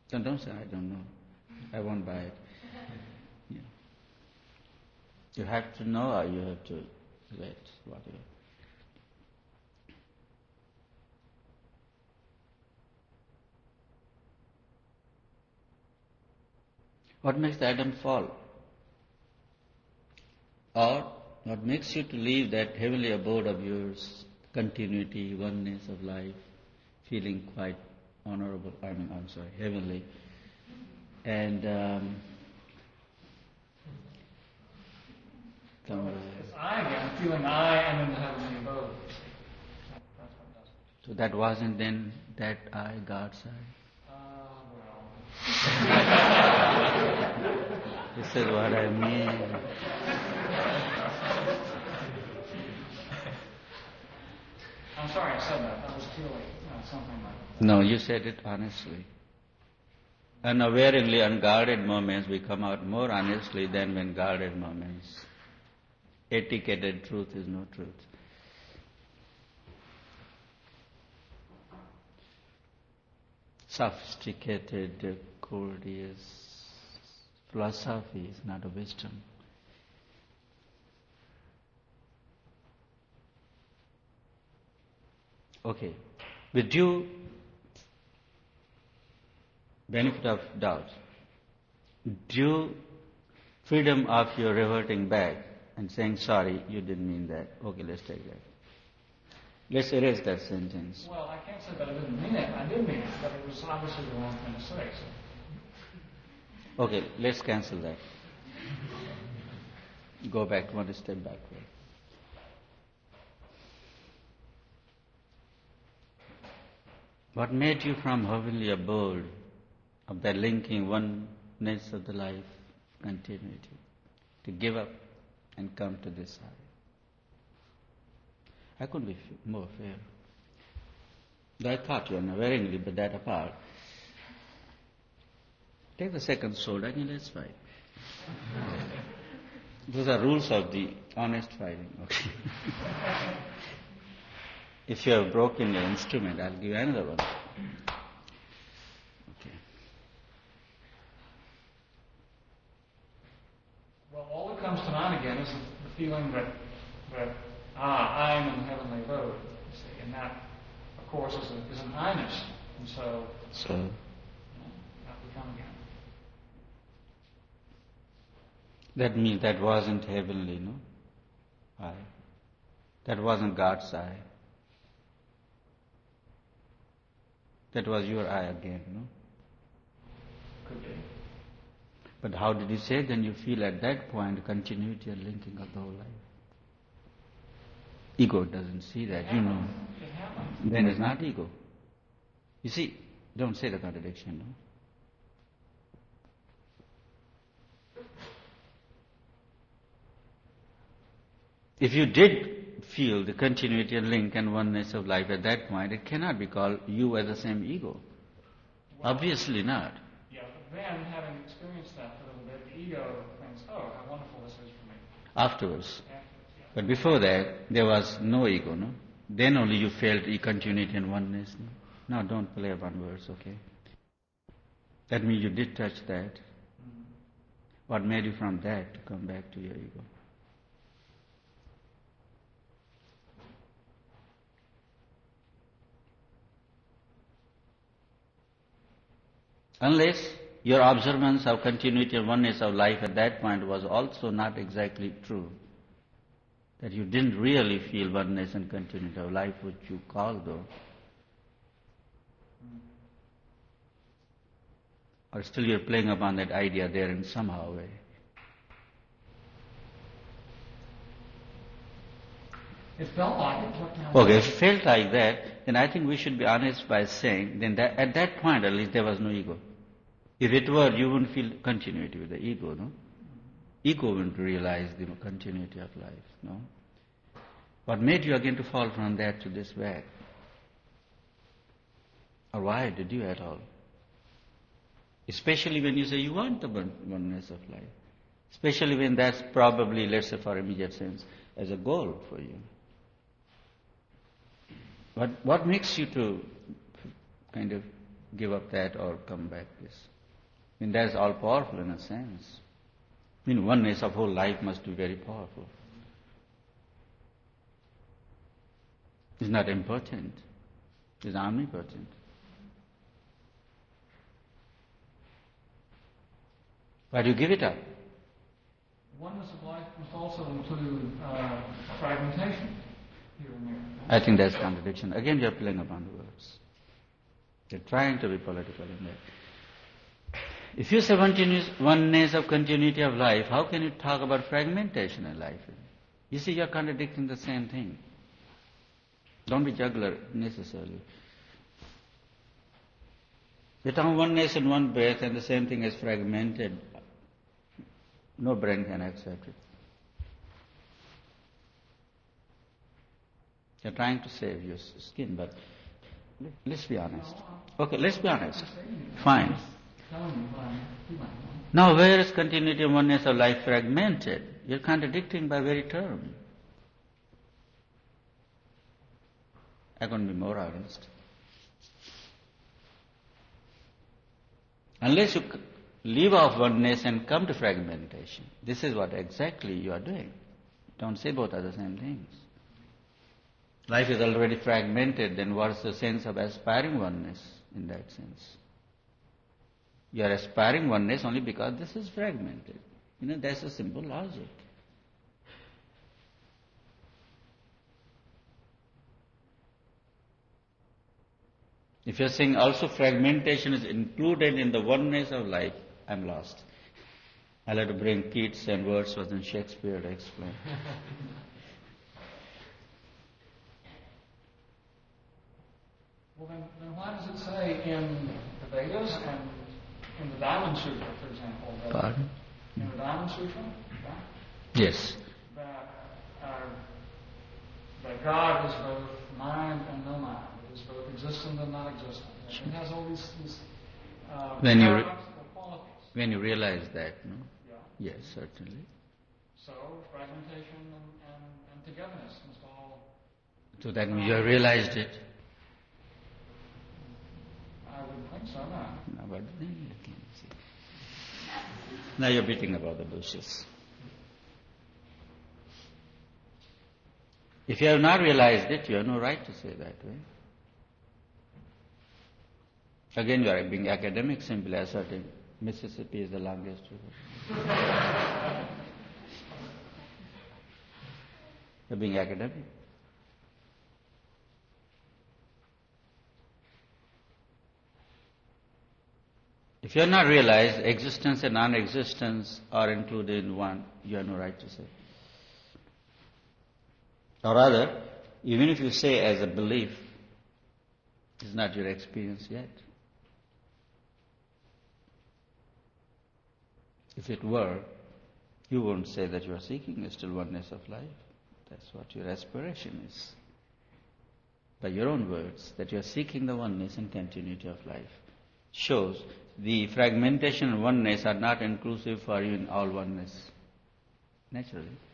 Don't say, I don't know. I won't buy it. Yeah. You have to know or you have to let whatever. What makes the atom fall? Or what makes you to leave that heavenly abode of yours, continuity, oneness of life, feeling quite honorable, heavenly. And it's I again, feeling I am in the heavenly abode. That's what does it. So that wasn't then that I, God's I? This is what I mean. I'm sorry I said that. That was feeling something like that. No, you said it honestly. Unawareingly, unguarded moments, we come out more honestly than when guarded moments. Etiquetted truth is no truth. Sophisticated, courteous philosophy is not a wisdom. Okay. With due benefit of doubt, due freedom of your reverting back and saying, sorry, you didn't mean that. Okay, let's take that. Let's erase that sentence. Well, I can't say that I didn't mean it. I did mean it, but it was obviously the wrong thing to say. So. Okay, let's cancel that. Go back one step backward. What made you from heavenly abode of that linking oneness of the life, continuity, to give up and come to this side? I couldn't be more fair. I thought you unawareingly, but that apart. Take the second sword and let's fight. Those are rules of the honest fighting. Okay. If you have broken your instrument, I'll give you another one. Okay. Well, all that comes to mind again is the feeling that I am in the heavenly abode, you see, and that, of course, is an I-ness, and so that would come again. That means that wasn't heavenly, no? I. That wasn't God's I. That was your I again, no? Could be. But how did you say then you feel at that point continuity and linking of the whole life? Ego doesn't see that, you know. It happened. Then it's not ego. You see, don't say the contradiction, no? If you did feel the continuity and link and oneness of life at that point, it cannot be called you as the same ego. Well, obviously not. Yeah, but then having experienced that for a little bit, the ego thinks, oh, how wonderful this is for me. Afterwards. Yeah. But before that, there was no ego, no? Then only you felt continuity and oneness. No? Now don't play upon words, okay? That means you did touch that. Mm-hmm. What made you from that to come back to your ego? Unless your observance of continuity and oneness of life at that point was also not exactly true. That you didn't really feel oneness and continuity of life, which you call though. Or still you're playing upon that idea there in somehow way. It felt like it. Okay, if it felt like that, then I think we should be honest by saying then that at that point at least there was no ego. If it were, you wouldn't feel continuity with the ego, no? Ego wouldn't realize the continuity of life, no? What made you again to fall from that to this back? Or why did you at all? Especially when you say you want the oneness of life. Especially when that's probably, let's say for immediate sense, as a goal for you. What makes you to kind of give up that or come back this. I mean, that's all powerful in a sense. I mean, oneness of whole life must be very powerful. It's not impotent. It's omnipotent. Why do you give it up? Oneness of life must also include fragmentation here and there. I think that's contradiction. Again, you're playing upon the words. You're trying to be political in that. If you say oneness of continuity of life, how can you talk about fragmentation in life? You see, you're contradicting the same thing. Don't be juggler necessarily. You're talking oneness in one breath and the same thing is fragmented. No brain can accept it. You're trying to save your skin, but let's be honest. Okay, let's be honest. Fine. Now, where is continuity and oneness of life fragmented? You're contradicting by very term. I couldn't be more honest. Unless you leave off oneness and come to fragmentation, this is what exactly you are doing. Don't say both are the same things. Life is already fragmented, then what's the sense of aspiring oneness in that sense? You are aspiring oneness only because this is fragmented. That's a simple logic. If you're saying also fragmentation is included in the oneness of life, I'm lost. I'll have to bring Keats and Wordsworth and Shakespeare to explain. Well, then why does it say in the Vedas and in the Diamond Sutra, for example, Pardon? In the Diamond Sutra, right? Yes. That God is both mind and no mind. It is both existent and non-existent. It has all these paradoxical qualities. When you realize that, no? Yeah. Yes, certainly. So fragmentation and togetherness must all... So that means you have realized it. I would think so, no. No, but then you can see. Now you're beating about the bushes. If you have not realized it, you have no right to say that way. Again, you are being academic, simply asserting Mississippi is the longest river. You're being academic. If you have not realized existence and non-existence are included in one, you have no right to say. Or rather, even if you say as a belief, it's not your experience yet. If it were, you wouldn't say that you are seeking the still oneness of life. That's what your aspiration is. By your own words, that you are seeking the oneness and continuity of life, shows the fragmentation and oneness are not inclusive for you in all oneness. Naturally.